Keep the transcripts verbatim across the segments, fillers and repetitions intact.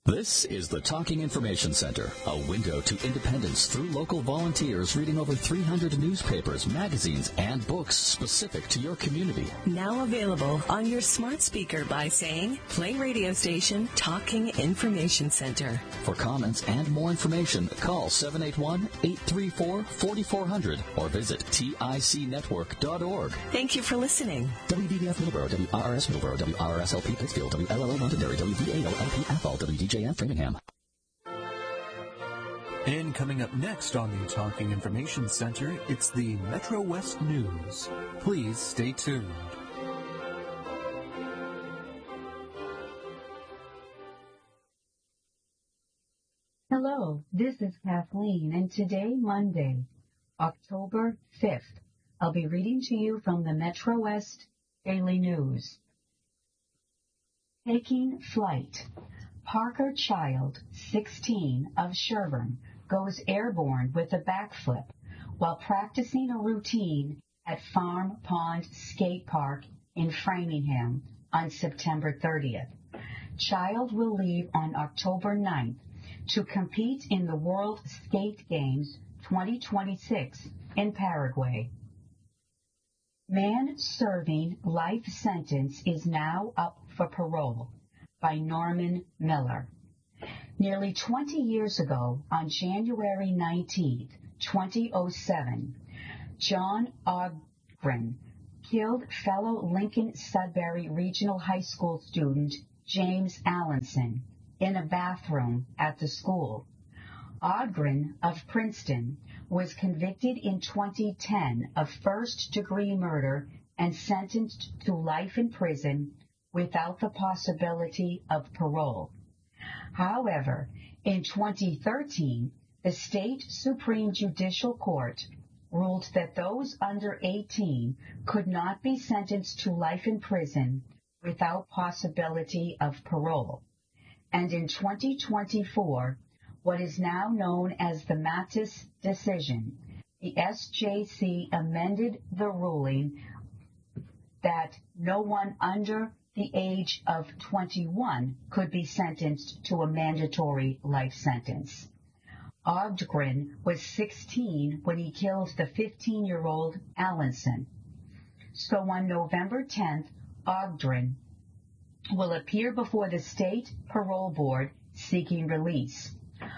This is the Talking Information Center, a window to independence through local volunteers reading over three hundred newspapers, magazines, and books specific to your community. Now available on your smart speaker by saying, play radio station Talking Information Center. For comments and more information, call seven eight one, eight three four, four four zero zero or visit tic network dot org. Thank you for listening. W B B F Middleborough, W R R S Middleborough, W R R S L P Pittsfield, W L L O Londonderry, W V A O L P Athol, W D J N Framingham. And coming up next on the Talking Information Center, it's the Metro West News. Please stay tuned. Hello, this is Kathleen, and today, Monday, October fifth, I'll be reading to you from the Metro West Daily News. Taking flight. Parker Child, sixteen, of Sherburne, goes airborne with a backflip while practicing a routine at Farm Pond Skate Park in Framingham on September thirtieth. Child will leave on October ninth to compete in the World Skate Games twenty twenty-six in Paraguay. Man serving life sentence is now up for parole, by Norman Miller. Nearly twenty years ago, on January nineteenth, two thousand seven, John Ogren killed fellow Lincoln Sudbury Regional High School student James Allenson in a bathroom at the school. Ogren of Princeton was convicted in twenty ten of first-degree murder and sentenced to life in prison without the possibility of parole. However, in twenty thirteen, the state Supreme Judicial Court ruled that those under eighteen could not be sentenced to life in prison without possibility of parole. And in twenty twenty-four, what is now known as the Mathis decision, the S J C amended the ruling that no one under the age of twenty-one could be sentenced to a mandatory life sentence. Ogden was sixteen when he killed the fifteen-year-old Allenson. So on November tenth, Ogden will appear before the state parole board seeking release.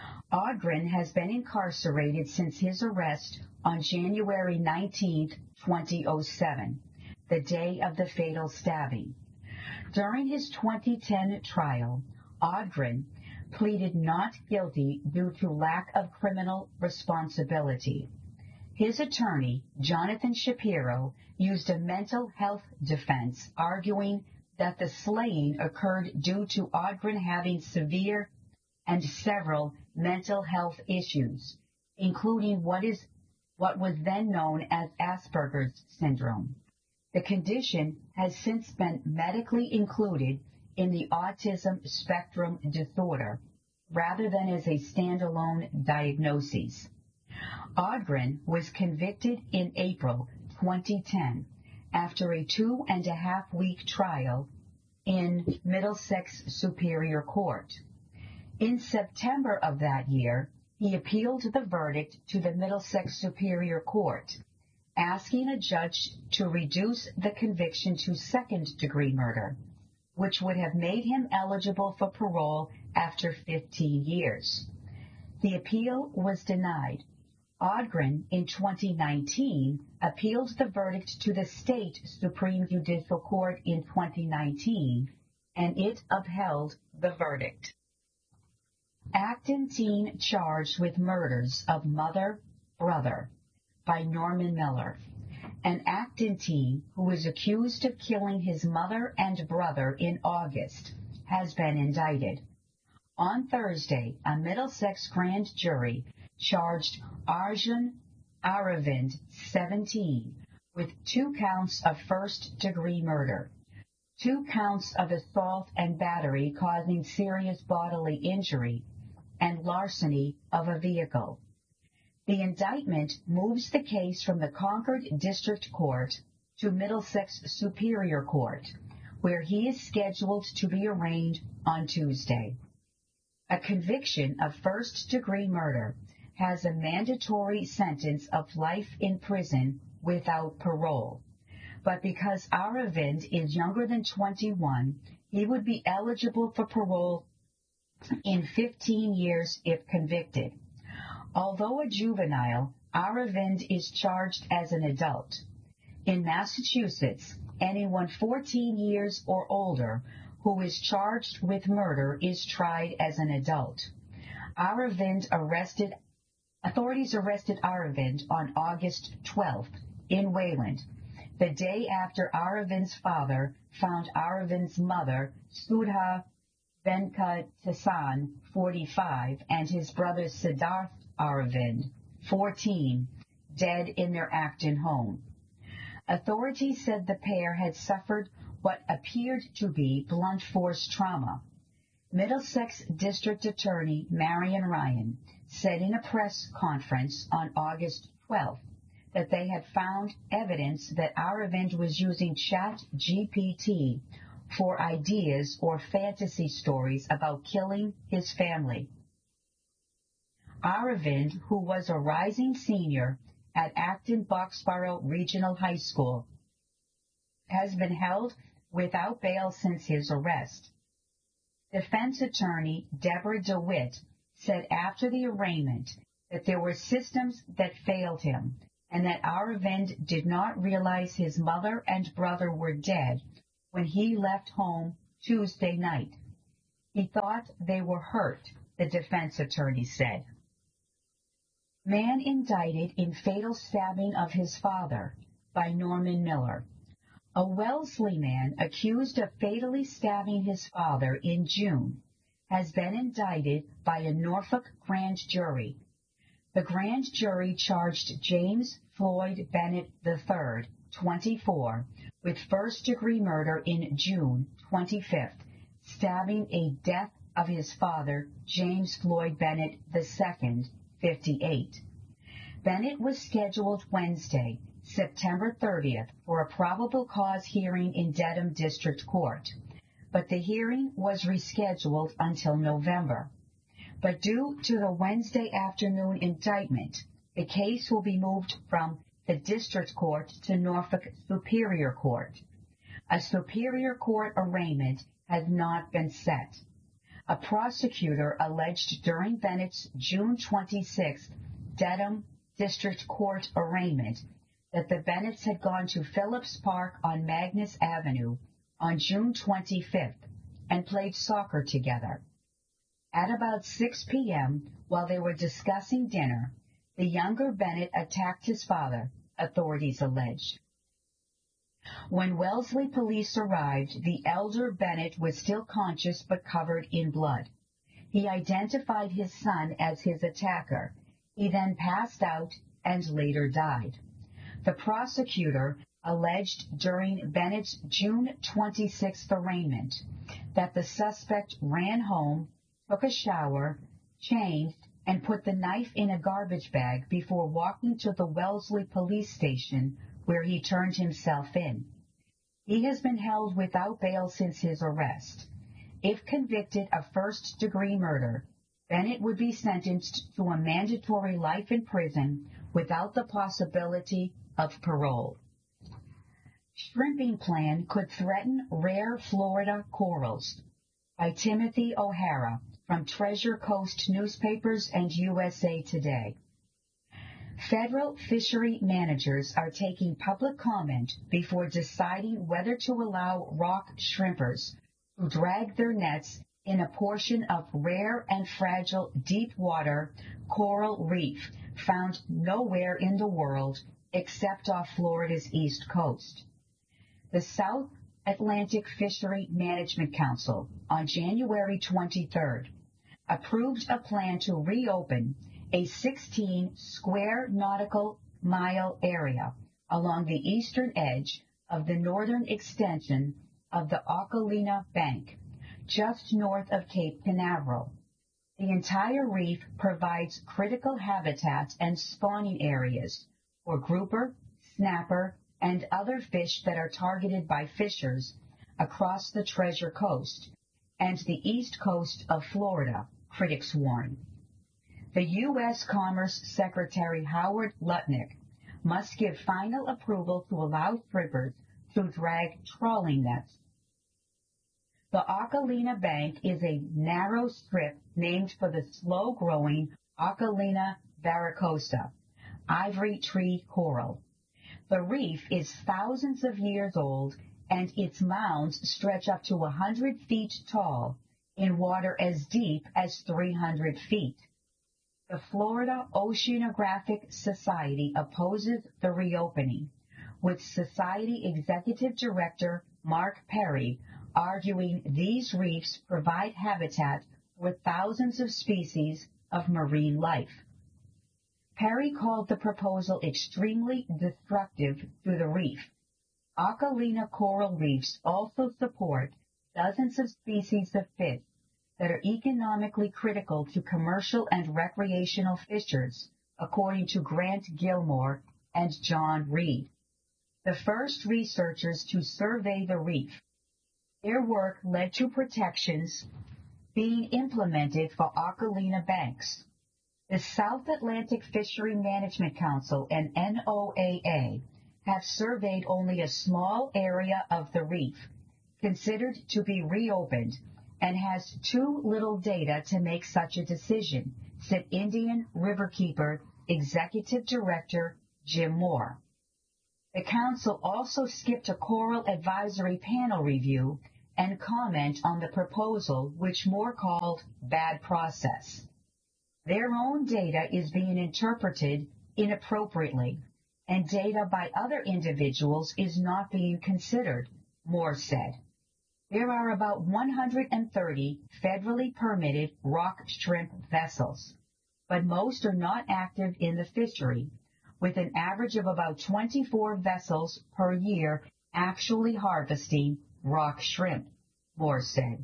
Ogden has been incarcerated since his arrest on January nineteenth, two thousand seven, the day of the fatal stabbing. During his twenty ten trial, Ogden pleaded not guilty due to lack of criminal responsibility. His attorney, Jonathan Shapiro, used a mental health defense, arguing that the slaying occurred due to Ogden having severe and several mental health issues, including what is what was then known as Asperger's syndrome. The condition has since been medically included in the autism spectrum disorder, rather than as a standalone diagnosis. Ogden was convicted in April twenty ten after a two and a half week trial in Middlesex Superior Court. In September of that year, he appealed the verdict to the Middlesex Superior Court, asking a judge to reduce the conviction to second-degree murder, which would have made him eligible for parole after fifteen years. The appeal was denied. Ogden, in twenty nineteen, appealed the verdict to the state Supreme Judicial Court in twenty nineteen, and it upheld the verdict. Acton teen charged with murders of mother, brother, by Norman Miller. An Acton teen who was accused of killing his mother and brother in August has been indicted. On Thursday, a Middlesex grand jury charged Arjun Aravind, seventeen, with two counts of first-degree murder, two counts of assault and battery causing serious bodily injury, and larceny of a vehicle. The indictment moves the case from the Concord District Court to Middlesex Superior Court, where he is scheduled to be arraigned on Tuesday. A conviction of first-degree murder has a mandatory sentence of life in prison without parole. But because Aravind is younger than twenty-one, he would be eligible for parole in fifteen years if convicted. Although a juvenile, Aravind is charged as an adult. In Massachusetts, anyone fourteen years or older who is charged with murder is tried as an adult. Aravind arrested, authorities arrested Aravind on August twelfth in Wayland, the day after Aravind's father found Aravind's mother, Sudha Venkatesan, forty-five, and his brother Siddharth Aravind, fourteen, dead in their Acton home. Authorities said the pair had suffered what appeared to be blunt force trauma. Middlesex District Attorney Marion Ryan said in a press conference on August twelfth that they had found evidence that Aravind was using Chat G P T for ideas or fantasy stories about killing his family. Aravind, who was a rising senior at Acton-Boxborough Regional High School, has been held without bail since his arrest. Defense attorney Deborah DeWitt said after the arraignment that there were systems that failed him and that Aravind did not realize his mother and brother were dead when he left home Tuesday night. He thought they were hurt, the defense attorney said. Man indicted in fatal stabbing of his father by Norman Miller. A Wellesley man accused of fatally stabbing his father in June has been indicted by a Norfolk grand jury. The grand jury charged James Floyd Bennett the third, twenty-four, with first-degree murder in June twenty-fifth, stabbing a death of his father, James Floyd Bennett the second, fifty-eight. Bennett was scheduled Wednesday, September thirtieth, for a probable cause hearing in Dedham District Court, but the hearing was rescheduled until November. But due to the Wednesday afternoon indictment, the case will be moved from the District Court to Norfolk Superior Court. A Superior Court arraignment has not been set. A prosecutor alleged during Bennett's June twenty-sixth Dedham District Court arraignment that the Bennetts had gone to Phillips Park on Magnus Avenue on June twenty-fifth and played soccer together. At about six p.m., while they were discussing dinner, the younger Bennett attacked his father, authorities alleged. When Wellesley police arrived, the elder Bennett was still conscious but covered in blood. He identified his son as his attacker. He then passed out and later died. The prosecutor alleged during Bennett's June twenty-sixth arraignment that the suspect ran home, took a shower, changed, and put the knife in a garbage bag before walking to the Wellesley police station where he turned himself in. He has been held without bail since his arrest. If convicted of first-degree murder, Bennett would be sentenced to a mandatory life in prison without the possibility of parole. Shrimping plan could threaten rare Florida corals, by Timothy O'Hara from Treasure Coast Newspapers and U S A Today. Federal fishery managers are taking public comment before deciding whether to allow rock shrimpers to drag their nets in a portion of rare and fragile deep water coral reef found nowhere in the world except off Florida's east coast. The South Atlantic Fishery Management Council on January twenty-third approved a plan to reopen a sixteen square nautical mile area along the eastern edge of the northern extension of the Ocalina Bank, just north of Cape Canaveral. The entire reef provides critical habitat and spawning areas for grouper, snapper, and other fish that are targeted by fishers across the Treasure Coast and the east coast of Florida critics warn. The U S Commerce Secretary Howard Lutnick must give final approval to allow strippers to drag trolling nets. The Ocalina Bank is a narrow strip named for the slow-growing Ocalina varicosa, ivory tree coral. The reef is thousands of years old, and its mounds stretch up to one hundred feet tall in water as deep as three hundred feet. The Florida Oceanographic Society opposes the reopening, with Society Executive Director Mark Perry arguing these reefs provide habitat for thousands of species of marine life. Perry called the proposal extremely destructive to the reef. Ocalina coral reefs also support dozens of species of fish that are economically critical to commercial and recreational fishers, according to Grant Gilmore and John Reed, the first researchers to survey the reef. Their work led to protections being implemented for Ocalina banks. The South Atlantic Fishery Management Council and N O A A have surveyed only a small area of the reef, considered to be reopened, and has too little data to make such a decision, said Indian Riverkeeper Executive Director Jim Moore. The council also skipped a coral advisory panel review and comment on the proposal, which Moore called bad process. Their own data is being interpreted inappropriately, and data by other individuals is not being considered, Moore said. There are about one hundred thirty federally permitted rock shrimp vessels, but most are not active in the fishery, with an average of about twenty-four vessels per year actually harvesting rock shrimp, Moore said.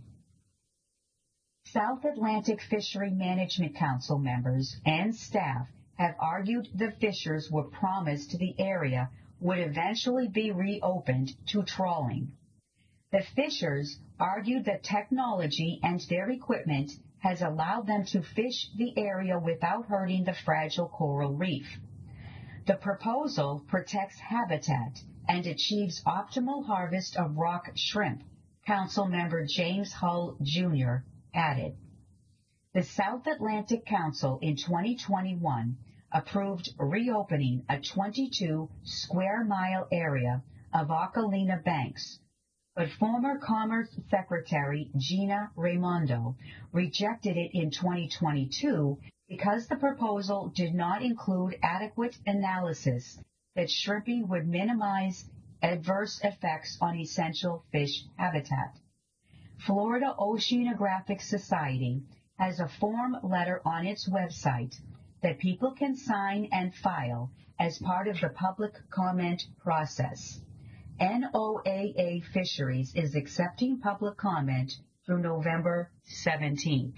South Atlantic Fishery Management Council members and staff have argued the fishers were promised the area would eventually be reopened to trawling. The fishers argued that technology and their equipment has allowed them to fish the area without hurting the fragile coral reef. The proposal protects habitat and achieves optimal harvest of rock shrimp, Council member James Hull, Junior added. The South Atlantic Council in twenty twenty-one approved reopening a twenty-two square mile area of Ocalina banks, but former Commerce Secretary Gina Raimondo rejected it in twenty twenty-two because the proposal did not include adequate analysis that shrimping would minimize adverse effects on essential fish habitat. Florida Oceanographic Society has a form letter on its website that people can sign and file as part of the public comment process. N O A A Fisheries is accepting public comment through November seventeenth.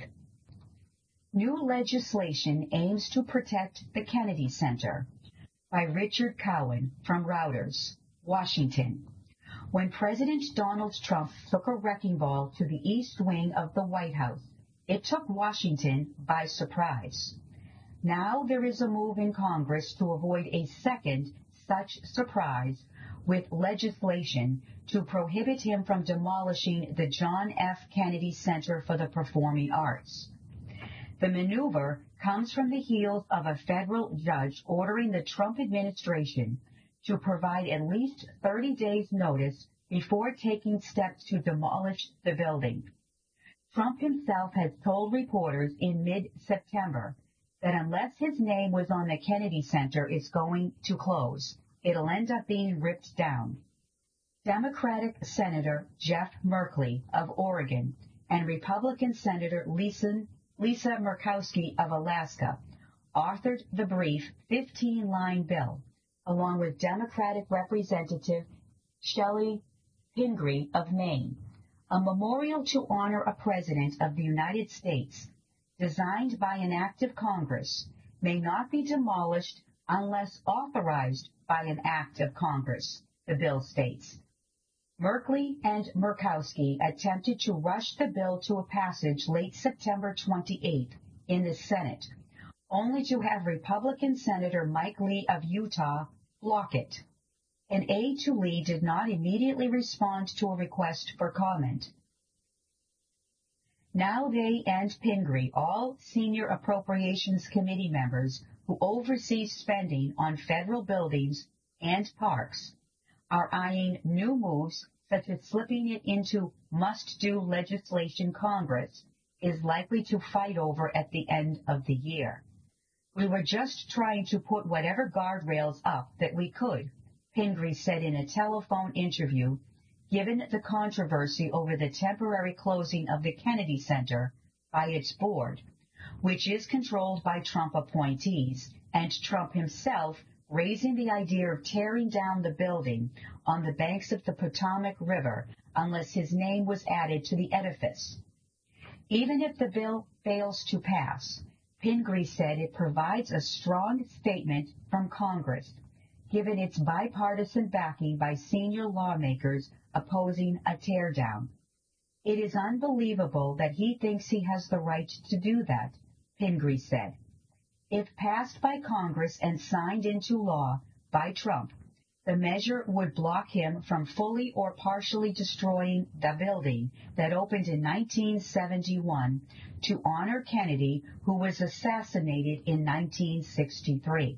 New legislation aims to protect the Kennedy Center, by Richard Cowan from Reuters, Washington. When President Donald Trump took a wrecking ball to the East Wing of the White House, it took Washington by surprise. Now there is a move in Congress to avoid a second such surprise with legislation to prohibit him from demolishing the John F. Kennedy Center for the Performing Arts. The maneuver comes from the heels of a federal judge ordering the Trump administration to provide at least thirty days' notice before taking steps to demolish the building. Trump himself has told reporters in mid-September that unless his name was on the Kennedy Center, it's going to close. It'll end up being ripped down. Democratic Senator Jeff Merkley of Oregon and Republican Senator Lisa, Lisa Murkowski of Alaska authored the brief fifteen-line bill, along with Democratic Representative Shelley Pingree of Maine, a memorial to honor a president of the United States, designed by an act of Congress, may not be demolished unless authorized by an act of Congress, the bill states. Merkley and Murkowski attempted to rush the bill to a passage late September twenty-eighth in the Senate, only to have Republican Senator Mike Lee of Utah block it. An aide to Lee did not immediately respond to a request for comment. Now they and Pingree, all senior Appropriations Committee members who oversee spending on federal buildings and parks, are eyeing new moves such as slipping it into must-do legislation Congress is likely to fight over at the end of the year. We were just trying to put whatever guardrails up that we could, Pingree said in a telephone interview, given the controversy over the temporary closing of the Kennedy Center by its board, which is controlled by Trump appointees, and Trump himself raising the idea of tearing down the building on the banks of the Potomac River unless his name was added to the edifice. Even if the bill fails to pass, Pingree said it provides a strong statement from Congress, given its bipartisan backing by senior lawmakers opposing a teardown. It is unbelievable that he thinks he has the right to do that, Pingree said. If passed by Congress and signed into law by Trump, the measure would block him from fully or partially destroying the building that opened in nineteen seventy-one to honor Kennedy, who was assassinated in nineteen sixty-three.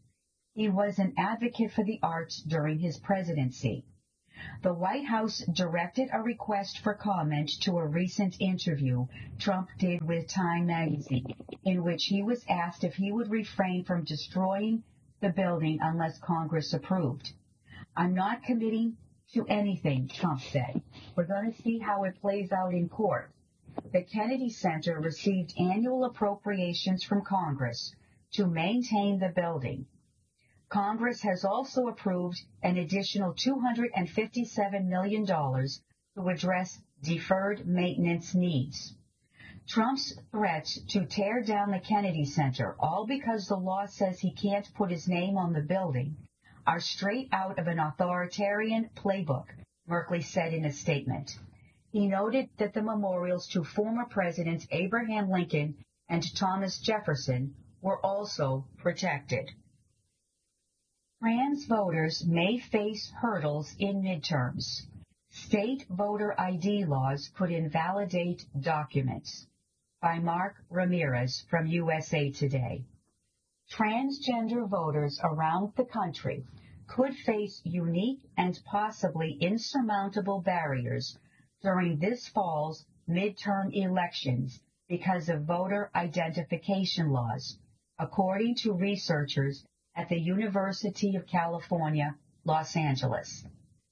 He was an advocate for the arts during his presidency. The White House directed a request for comment to a recent interview Trump did with Time magazine, in which he was asked if he would refrain from destroying the building unless Congress approved. I'm not committing to anything, Trump said. We're going to see how it plays out in court. The Kennedy Center received annual appropriations from Congress to maintain the building. Congress has also approved an additional two hundred fifty-seven million dollars to address deferred maintenance needs. Trump's threats to tear down the Kennedy Center, all because the law says he can't put his name on the building, are straight out of an authoritarian playbook, Merkley said in a statement. He noted that the memorials to former Presidents Abraham Lincoln and Thomas Jefferson were also protected. Trans voters may face hurdles in midterms. State voter I D laws could invalidate documents. By Mark Ramirez from U S A Today. Transgender voters around the country could face unique and possibly insurmountable barriers during this fall's midterm elections because of voter identification laws, according to researchers at the University of California, Los Angeles.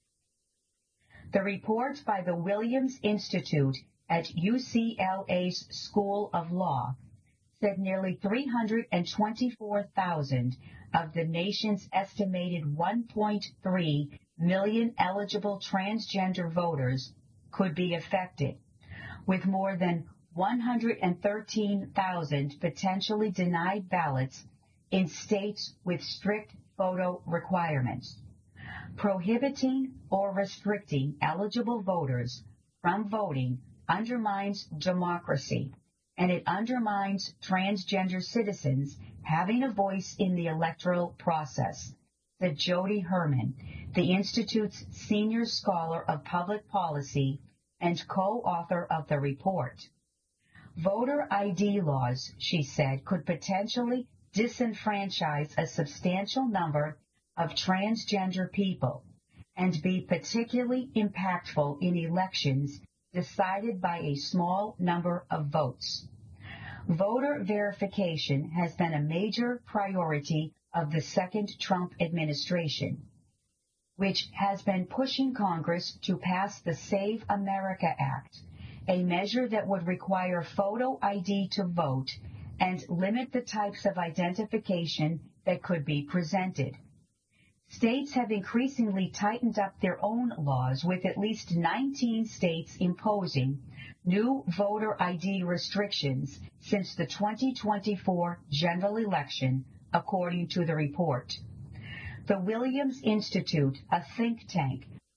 The report by the Williams Institute at U C L A's School of Law said nearly three hundred twenty-four thousand of the nation's estimated one point three million eligible transgender voters could be affected, with more than one hundred thirteen thousand potentially denied ballots in states with strict photo requirements. Prohibiting or restricting eligible voters from voting undermines democracy, and it undermines transgender citizens having a voice in the electoral process, said Jody Herman, the Institute's senior scholar of public policy and co-author of the report. Voter I D laws, she said, could potentially disenfranchise a substantial number of transgender people and be particularly impactful in elections decided by a small number of votes. Voter verification has been a major priority of the second Trump administration, which has been pushing Congress to pass the Save America Act, a measure that would require photo I D to vote and limit the types of identification that could be presented. States have increasingly tightened up their own laws, with at least nineteen states imposing new voter I D restrictions since the twenty twenty-four general election, according to the report. The Williams Institute, a think tank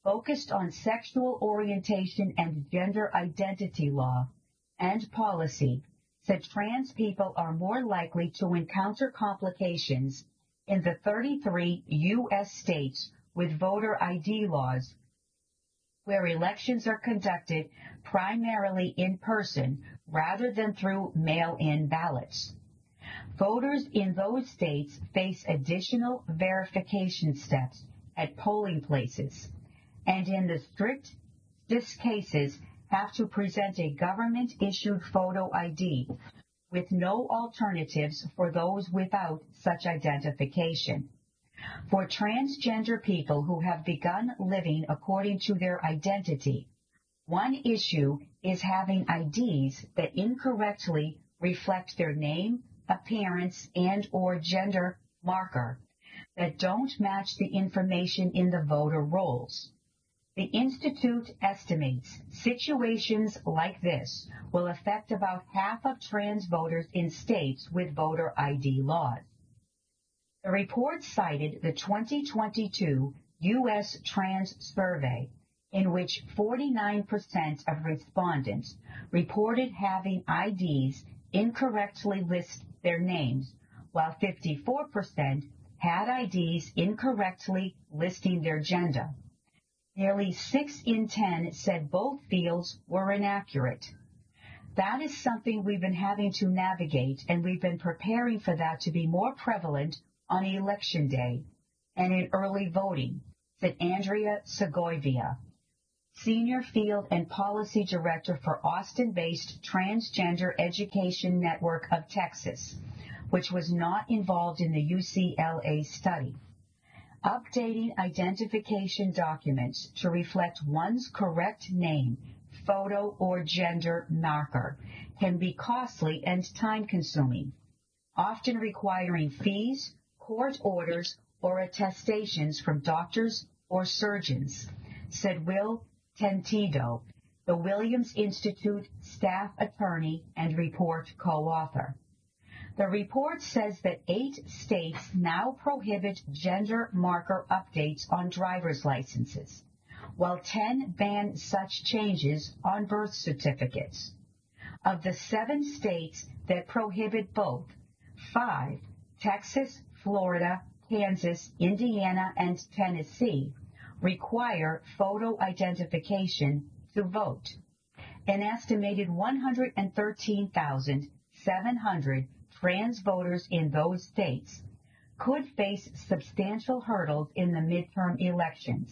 focused on sexual orientation and gender identity law and policy, said trans people are more likely to encounter complications in the thirty-three U S states with voter I D laws, where elections are conducted primarily in person rather than through mail-in ballots. Voters in those states face additional verification steps at polling places, and in the strictest cases have to present a government-issued photo I D with no alternatives for those without such identification. For transgender people who have begun living according to their identity, one issue is having I Ds that incorrectly reflect their name, appearance, and or gender marker that don't match the information in the voter rolls. The Institute estimates situations like this will affect about half of trans voters in states with voter I D laws. The report cited the twenty twenty-two U S Trans Survey, in which forty-nine percent of respondents reported having I Ds incorrectly list their names, while fifty-four percent had I Ds incorrectly listing their gender. Nearly six in ten said both fields were inaccurate. That is something we've been having to navigate, and we've been preparing for that to be more prevalent on Election Day and in early voting, said Andrea Segovia, Senior Field and Policy Director for Austin-based Transgender Education Network of Texas, which was not involved in the U C L A study. Updating identification documents to reflect one's correct name, photo, or gender marker can be costly and time-consuming, often requiring fees, court orders, or attestations from doctors or surgeons, said Will Tentido, the Williams Institute staff attorney and report co-author. The report says that eight states now prohibit gender marker updates on driver's licenses, while ten ban such changes on birth certificates. Of the seven states that prohibit both, five, Texas, Florida, Kansas, Indiana, and Tennessee, require photo identification to vote. An estimated one hundred thirteen thousand seven hundred trans voters in those states could face substantial hurdles in the midterm elections.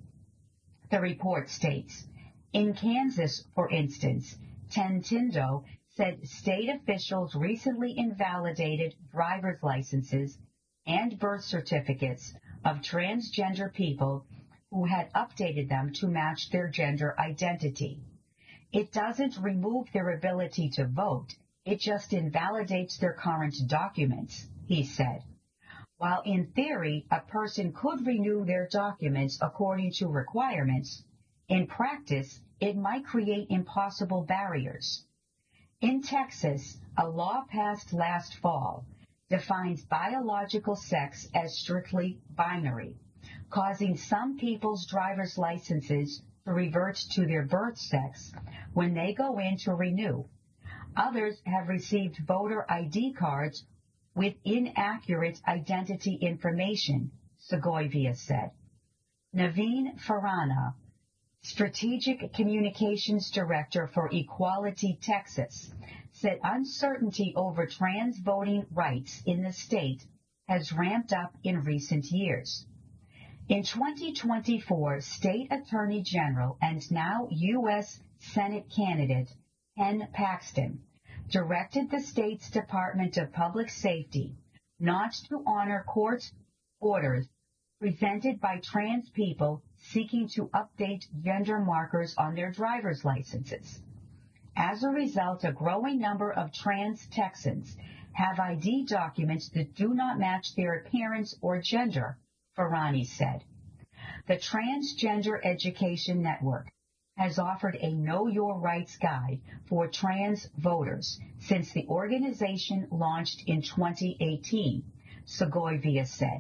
The report states, in Kansas, for instance, Tentindo said state officials recently invalidated driver's licenses and birth certificates of transgender people who had updated them to match their gender identity. It doesn't remove their ability to vote. It just invalidates their current documents, he said. While in theory, a person could renew their documents according to requirements, in practice, it might create impossible barriers. In Texas, a law passed last fall defines biological sex as strictly binary, causing some people's driver's licenses to revert to their birth sex when they go in to renew. Others have received voter I D cards with inaccurate identity information, Segovia said. Naveen Farana, Strategic Communications Director for Equality Texas, said uncertainty over trans voting rights in the state has ramped up in recent years. In twenty twenty-four, State Attorney General and now U S Senate candidate Ken Paxton directed the state's Department of Public Safety not to honor court orders presented by trans people seeking to update gender markers on their driver's licenses. As a result, a growing number of trans Texans have I D documents that do not match their appearance or gender, Farani said. The Transgender Education Network has offered a Know Your Rights guide for trans voters since the organization launched in twenty eighteen, Segovia said.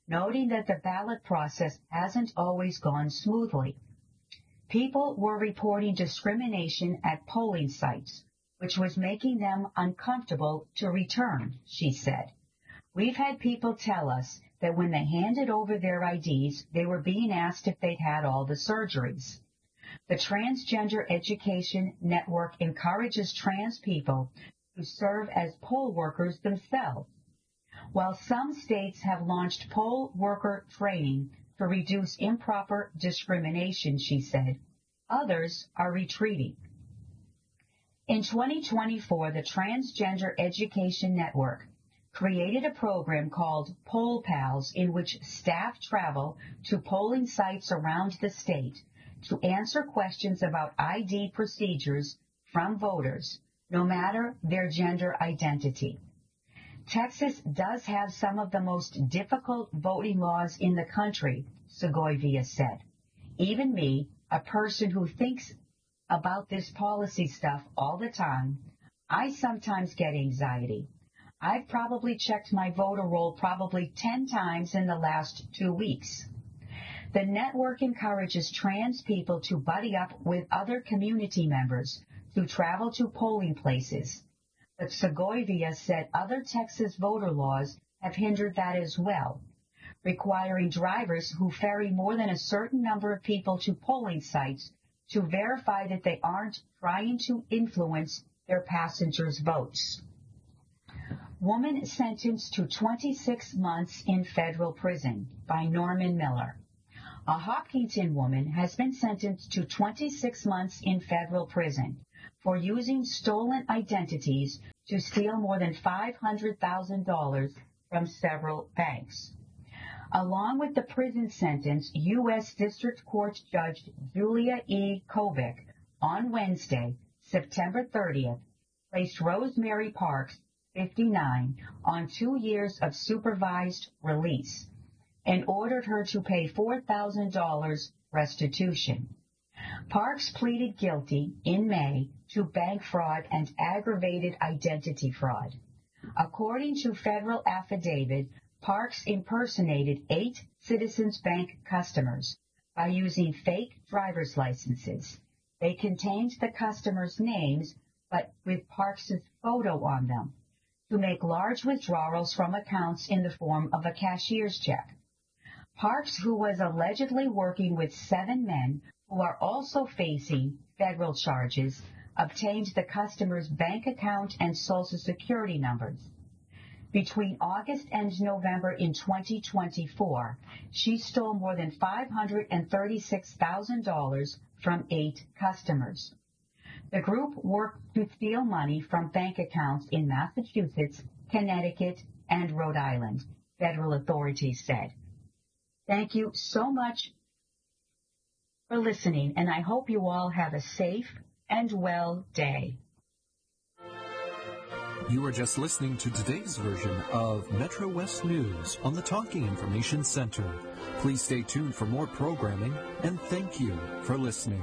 noting that the ballot process hasn't always gone smoothly. People were reporting discrimination at polling sites, which was making them uncomfortable to return, she said. We've had people tell us that when they handed over their I Ds, they were being asked if they'd had all the surgeries. The Transgender Education Network encourages trans people to serve as poll workers themselves. While some states have launched poll worker training to reduce improper discrimination, she said, others are retreating. In twenty twenty-four, the Transgender Education Network created a program called Poll Pals, in which staff travel to polling sites around the state to answer questions about I D procedures from voters, no matter their gender identity. Texas does have some of the most difficult voting laws in the country, Segovia said. Even me, a person who thinks about this policy stuff all the time, I sometimes get anxiety. I've probably checked my voter roll probably ten times in the last two weeks. The network encourages trans people to buddy up with other community members to travel to polling places. But Segovia said other Texas voter laws have hindered that as well, requiring drivers who ferry more than a certain number of people to polling sites to verify that they aren't trying to influence their passengers' votes. Woman sentenced to twenty-six months in federal prison by Norman Miller. A Hopkinton woman has been sentenced to twenty-six months in federal prison for using stolen identities to steal more than five hundred thousand dollars from several banks. Along with the prison sentence, U S District Court Judge Julia E. Kovic on Wednesday, September thirtieth, placed Rosemary Parks, fifty-nine, on two years of supervised release and ordered her to pay four thousand dollars restitution. Parks pleaded guilty in May to bank fraud and aggravated identity fraud. According to federal affidavit, Parks impersonated eight Citizens Bank customers by using fake driver's licenses. They contained the customers' names, but with Parks' photo on them, to make large withdrawals from accounts in the form of a cashier's check. Parks, who was allegedly working with seven men who are also facing federal charges, obtained the customer's bank account and Social Security numbers. Between August and November in twenty twenty-four, she stole more than five hundred thirty-six thousand dollars from eight customers. The group worked to steal money from bank accounts in Massachusetts, Connecticut, and Rhode Island, federal authorities said. Thank you so much for listening, and I hope you all have a safe and well day. You are just listening to today's version of Metro West News on the Talking Information Center. Please stay tuned for more programming, and thank you for listening.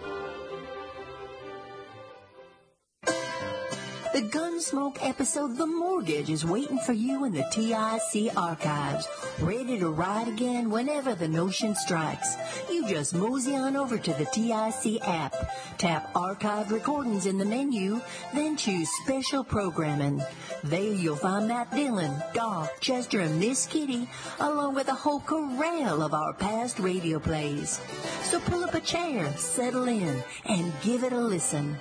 The Gunsmoke episode The Mortgage is waiting for you in the T I C archives, ready to ride again whenever the notion strikes. You just mosey on over to the T I C app, tap Archive Recordings in the menu, then choose Special Programming. There you'll find Matt Dillon, Doc, Chester, and Miss Kitty, along with a whole corral of our past radio plays. So pull up a chair, settle in, and give it a listen.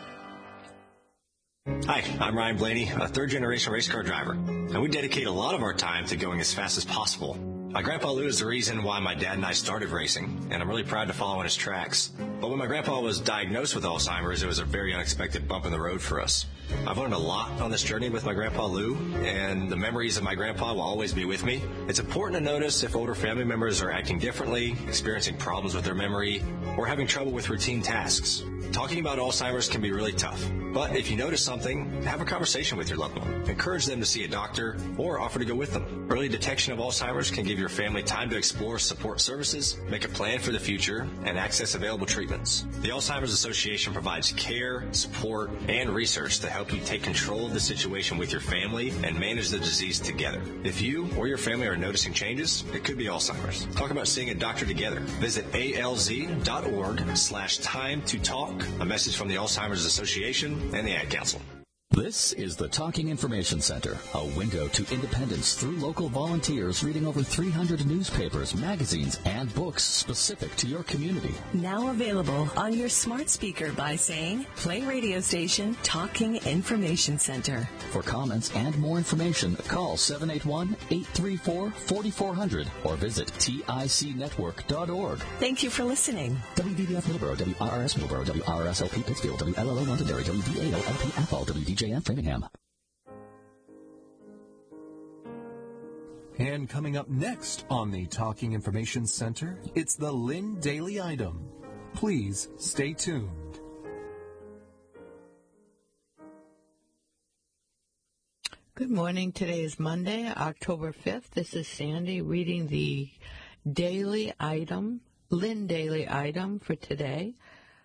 Hi, I'm Ryan Blaney, a third-generation race car driver, and we dedicate a lot of our time to going as fast as possible. My Grandpa Lou is the reason why my dad and I started racing, and I'm really proud to follow in his tracks. But when my grandpa was diagnosed with Alzheimer's, it was a very unexpected bump in the road for us. I've learned a lot on this journey with my Grandpa Lou, and the memories of my grandpa will always be with me. It's important to notice if older family members are acting differently, experiencing problems with their memory, or having trouble with routine tasks. Talking about Alzheimer's can be really tough. But if you notice something, have a conversation with your loved one. Encourage them to see a doctor or offer to go with them. Early detection of Alzheimer's can give your family time to explore support services, make a plan for the future, and access available treatments. The Alzheimer's Association provides care, support, and research to help you take control of the situation with your family and manage the disease together. If you or your family are noticing changes, it could be Alzheimer's. Talk about seeing a doctor together. Visit alz.org slash time to talk. A message from the Alzheimer's Association and the Ad Council. This is the Talking Information Center, a window to independence through local volunteers reading over three hundred newspapers, magazines, and books specific to your community. Now available on your smart speaker by saying, play radio station Talking Information Center. For comments and more information, call seven eight one, eight three four, four four zero zero or visit tic network dot org. Thank you for listening. W D B F Middleborough, W R R S Middleborough, W R R S L P Pittsfield, W L L O Londonderry, W D A O L P Athol, W D J M Framingham. And coming up next on the Talking Information Center, it's the Lynn Daily Item. Please stay tuned. Good morning. Today is Monday, October fifth. This is Sandy reading the Daily Item, Lynn Daily Item for today.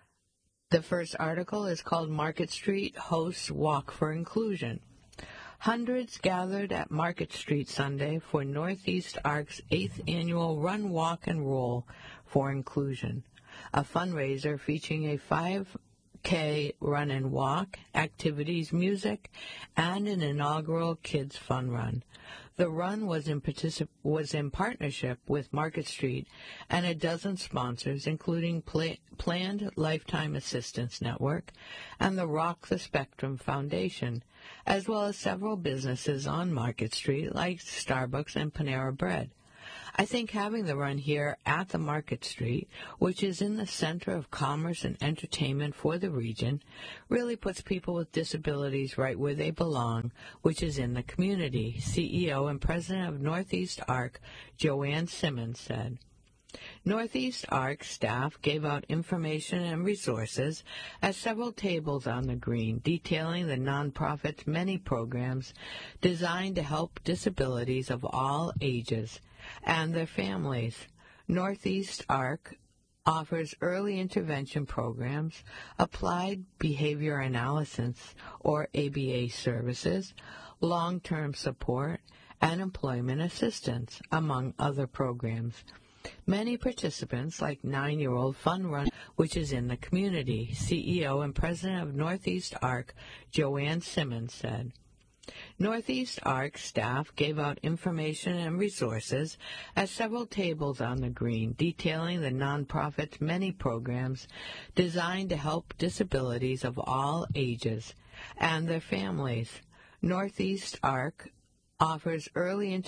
The first article is called Market Street Hosts Walk for Inclusion. Hundreds gathered at Market Street Sunday for Northeast Arc's eighth annual Run, Walk, and Roll for Inclusion, a fundraiser featuring a five K run and walk, activities, music, and an inaugural Kids Fun Run. The run was in, particip- was in partnership with Market Street and a dozen sponsors, including Pla- Planned Lifetime Assistance Network and the Rock the Spectrum Foundation, as well as several businesses on Market Street like Starbucks and Panera Bread. I think having the run here at the Market Street, which is in the center of commerce and entertainment for the region, really puts people with disabilities right where they belong, which is in the community, C E O and President of Northeast Arc, Joanne Simmons, said. Northeast Arc staff gave out information and resources at several tables on the green detailing the nonprofit's many programs designed to help disabilities of all ages and their families. Northeast Arc offers early intervention programs, applied behavior analysis or A B A services, long-term support, and employment assistance, among other programs. Many participants, like nine-year-old Fun Run, which is in the community, C E O and President of Northeast Arc, Joanne Simmons, said. Northeast Arc staff gave out information and resources at several tables on the green detailing the nonprofit's many programs designed to help disabilities of all ages and their families. Northeast Arc offers early intervention